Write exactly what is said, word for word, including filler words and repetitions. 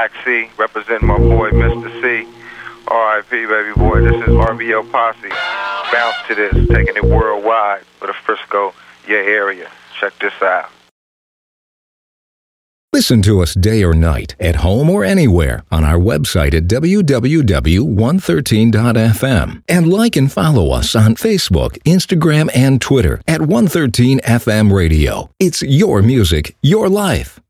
Black C, representing my boy, Mister C. R I P, baby boy. This is R B L Posse. Bounce to this, taking it worldwide for the Frisco, your area. Check this out. Listen to us day or night, at home or anywhere, on our website at w w w dot one thirteen dot f m. And like and follow us on Facebook, Instagram, and Twitter at one thirteen F M Radio. It's your music, your life.